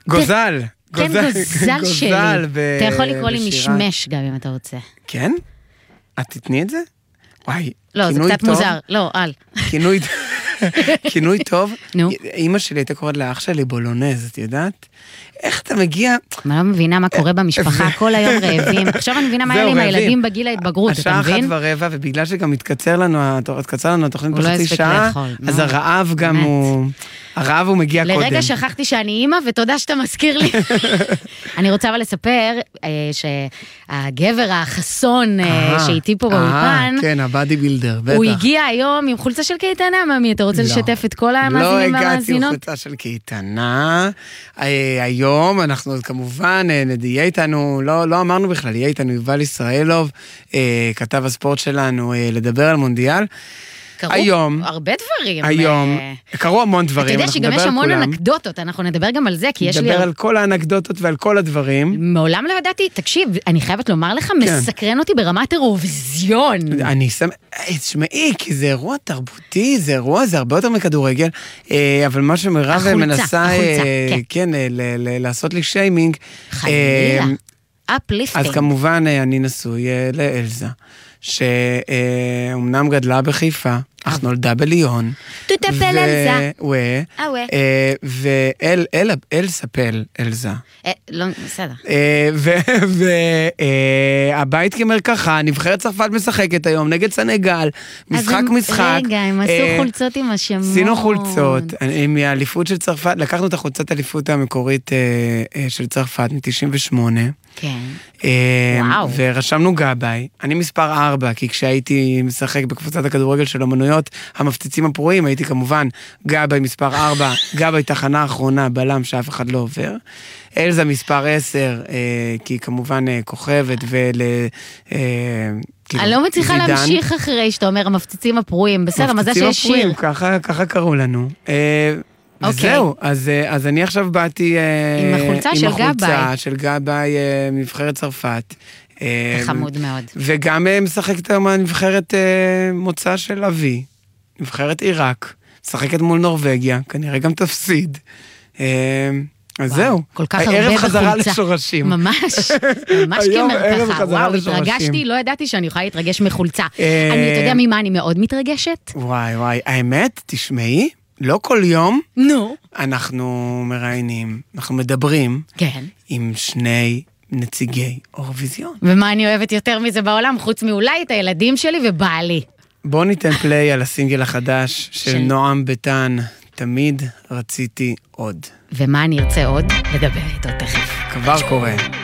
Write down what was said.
גוזל. כן, גוזל שלי. אתה יכול לקרוא לי משמש גם אם אתה רוצה. כן? את תתני את זה? וואי, לא, זה קצת מוזר. לא, אל. כינוי טוב. אמא שלי הייתה קוראת לאח שלי בולונז, את יודעת? איך אתה מגיע... אני לא מבינה מה קורה במשפחה, כל היום רעבים. עכשיו אני מבינה מה היה לי עם הילדים בגיל ההתבגרות, אתה מבין? השעה 1:15, ובגלל שגם התקצר לנו התוכנית בחצי שעה, אז הרעב גם הוא... הרעב הוא מגיע קודם. לרגע שכחתי שאני אימא, ותודה שאתה מזכיר לי. אני רוצה אבל לספר שהגבר החסון שאיתי פה באולפן, כן, הבאדי בילדר, בטח. הוא הגיע היום עם חולצה של קייטנה, ממי, אתה רוצה לשתף את כל המאזינים והמאזינות? לא הגעתי עם חולצה של קייטנה. היום אנחנו כמובן, יהיה איתנו, לא אמרנו בכלל, יהיה איתנו יובל ישראלוב, כתב הספורט שלנו, לדבר על מונדיאל. קרו הרבה דברים. היום, קרו המון דברים. אתה יודע שגם יש המון אנקדוטות, אנחנו נדבר גם על זה, כי יש לי... נדבר על כל האנקדוטות ועל כל הדברים. מעולם לא ידעתי, תקשיב, אני חייבת לומר לך, מסקרן אותי ברמת אירוויזיון. אני שמעי, כי זה אירוע תרבותי, זה הרבה יותר מכדורגל, אבל מה שמרב מנסה, כן, לעשות לי שיימינג. חלילה. אפליפטינג. אז כמובן אני נשוי לאלזה. שאומנם גדלה בחיפה, אך נולדה בליון. תטפל אלזה. ואל ספל אלזה. לא, בסדר. והבית כמרקחה, נבחרת צרפת משחקת היום, נגד סנגל, משחק. רגע, הם עשו חולצות עם השמות. עשינו חולצות, מהאליפות של צרפת, לקחנו את החולצת האליפות המקורית של צרפת, מ-98. כן. וואו. ורשמנו גבאי, אני מספר 4, כי כשהייתי משחק בקבוצת הכדורגל של אמנויות, המפציצים הפרועים, הייתי כמובן גבאי מספר 4, גבאי תחנה האחרונה, בלם שאף אחד לא עובר. אלזה מספר 10, כי כמובן כוכבת אני לא מצליחה להמשיך אחרי שאתה אומר, המפציצים הפרועים, בסדר, מה זה שיש שיר? ככה קראו לנו. וזהו, אז אני עכשיו באתי עם החולצה של גבאי מבחרת צרפת. חמוד מאוד. וגם משחקת היום נבחרת מוצא של אבי, נבחרת עיראק, משחקת מול נורווגיה, כנראה גם תפסיד. אז זהו, הערב חזרה לשורשים. ממש כמרקחה. וואו, התרגשתי, לא ידעתי שאני יכולה להתרגש מחולצה. אתה יודע ממה אני מאוד מתרגשת? וואי, האמת, תשמעי, לא כל יום אנחנו מראיינים, אנחנו מדברים עם שני נציגי אירוויזיון. ומה אני אוהבת יותר מזה בעולם, חוץ מאולי את הילדים שלי ובעלי. בואו ניתן פליי על הסינגל החדש של נועם ביטן, תמיד רציתי עוד. ומה אני ארצה עוד? לדבר איתו תכף. כבר קורה.